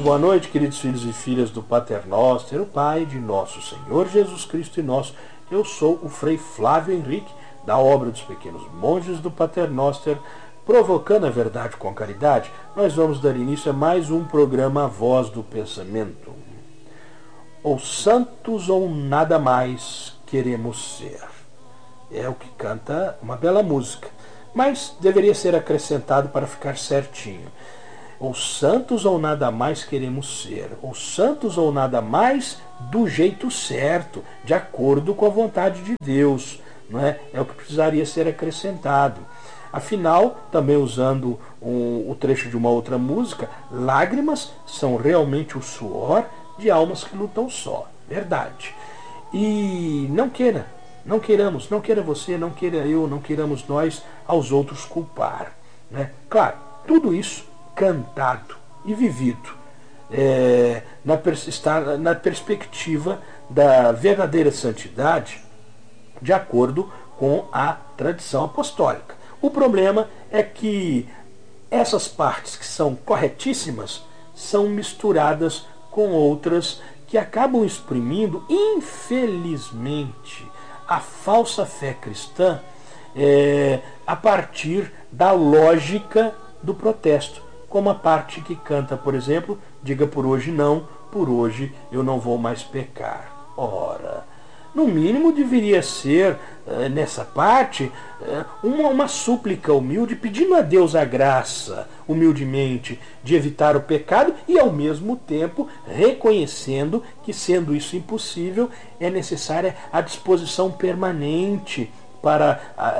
Boa noite, queridos filhos e filhas do Pater Noster, o Pai de nosso Senhor Jesus Cristo e nosso. Eu sou o Frei Flávio Henrique, da obra dos Pequenos Monges do Pater Noster, provocando a verdade com caridade. Nós vamos dar início a mais um programa A Voz do Pensamento. Ou santos ou nada mais queremos ser. É o que canta uma bela música, mas deveria ser acrescentado para ficar certinho. Ou santos ou nada mais queremos ser, ou santos ou nada mais do jeito certo, de acordo com a vontade de Deus, não é? É o que precisaria ser acrescentado. Afinal, também usando o trecho de uma outra música, lágrimas são realmente o suor de almas que lutam só, verdade. E não queira você, não queira eu, não queiramos nós aos outros culpar, né? Claro, tudo isso cantado e vivido está na perspectiva da verdadeira santidade, de acordo com a tradição apostólica. O problema é que essas partes que são corretíssimas são misturadas com outras que acabam exprimindo, infelizmente, a falsa fé cristã a partir da lógica do protesto. Como a parte que canta, por exemplo, diga por hoje não, por hoje eu não vou mais pecar. Ora, no mínimo deveria ser, nessa parte, uma súplica humilde, pedindo a Deus a graça, humildemente, de evitar o pecado e, ao mesmo tempo, reconhecendo que, sendo isso impossível, é necessária a disposição permanente para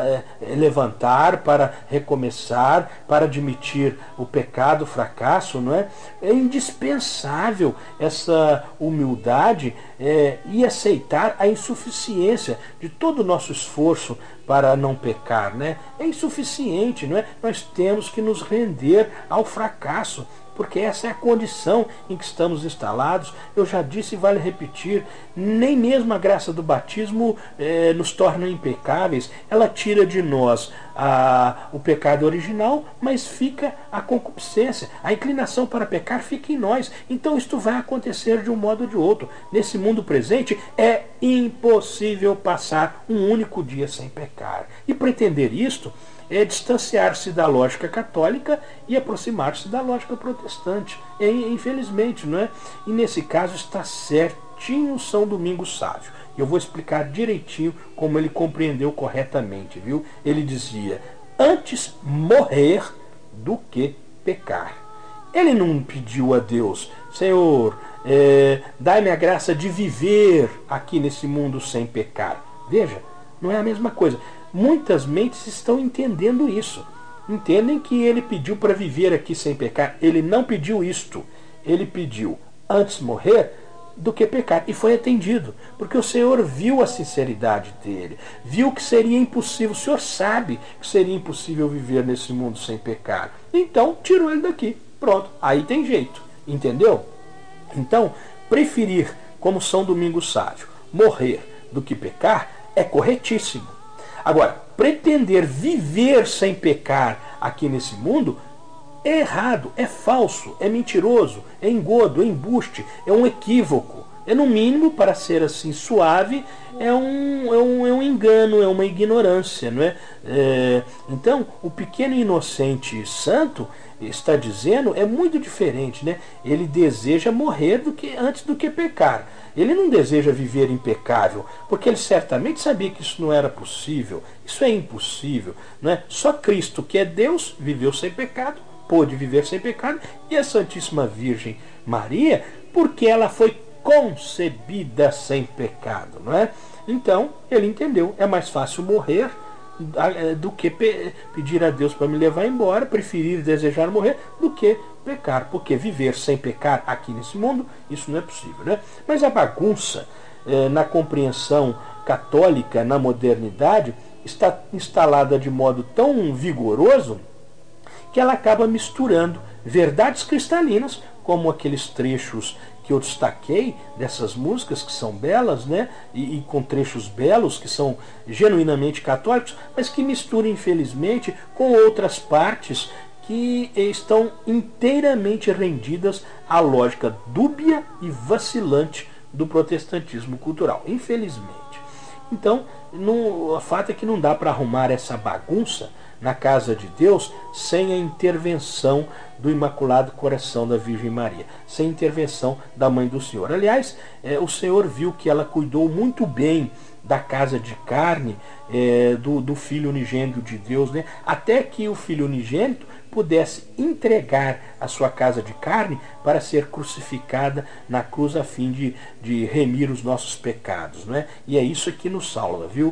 levantar, para recomeçar, para admitir o pecado, o fracasso, não é? É indispensável essa humildade e aceitar a insuficiência de todo o nosso esforço para não pecar, né? É insuficiente, não é? Nós temos que nos render ao fracasso, porque essa é a condição em que estamos instalados. Eu já disse e vale repetir, nem mesmo a graça do batismo nos torna impecáveis. Ela tira de nós o pecado original, mas fica a concupiscência. A inclinação para pecar fica em nós. Então isto vai acontecer de um modo ou de outro. Nesse mundo presente é impossível passar um único dia sem pecar. E pretender isto é distanciar-se da lógica católica e aproximar-se da lógica protestante. Infelizmente, não é? E nesse caso está certinho São Domingos Sávio. Eu vou explicar direitinho como ele compreendeu corretamente, viu? Ele dizia, antes morrer do que pecar. Ele não pediu a Deus, Senhor, dai-me a graça de viver aqui nesse mundo sem pecar. Veja, não é a mesma coisa. Muitas mentes estão entendendo isso. Entendem que ele pediu para viver aqui sem pecar. Ele não pediu isto. Ele pediu antes morrer do que pecar. E foi atendido. Porque o Senhor viu a sinceridade dele. Viu que seria impossível. O Senhor sabe que seria impossível viver nesse mundo sem pecar. Então, tirou ele daqui. Pronto. Aí tem jeito. Entendeu? Então, preferir, como São Domingos Sávio, morrer do que pecar é corretíssimo. Agora, pretender viver sem pecar aqui nesse mundo é errado, é falso, é mentiroso, é engodo, é embuste, é um equívoco. É, no mínimo, para ser assim suave, é um engano, é uma ignorância, não é? Então, o pequeno inocente santo está dizendo é muito diferente, né? Ele deseja morrer antes do que pecar. Ele não deseja viver impecável, porque ele certamente sabia que isso não era possível. Isso é impossível, não é? Só Cristo, que é Deus, viveu sem pecado, pôde viver sem pecado, e a Santíssima Virgem Maria, porque ela foi concebida sem pecado, não é? Então, ele entendeu, é mais fácil morrer do que pedir a Deus para me levar embora, preferir desejar morrer do que pecar, porque viver sem pecar aqui nesse mundo, isso não é possível, né? Mas a bagunça na compreensão católica, na modernidade, está instalada de modo tão vigoroso que ela acaba misturando verdades cristalinas, como aqueles trechos que eu destaquei dessas músicas que são belas, né? E com trechos belos que são genuinamente católicos, mas que misturam, infelizmente, com outras partes que estão inteiramente rendidas à lógica dúbia e vacilante do protestantismo cultural, infelizmente. Então, o fato é que não dá para arrumar essa bagunça na casa de Deus sem a intervenção do Imaculado Coração da Virgem Maria, sem a intervenção da Mãe do Senhor. Aliás, o Senhor viu que ela cuidou muito bem da casa de carne do Filho unigênito de Deus, né? Até que o Filho unigênito pudesse entregar a sua casa de carne para ser crucificada na cruz a fim de remir os nossos pecados, né? E é isso que nos salva, viu?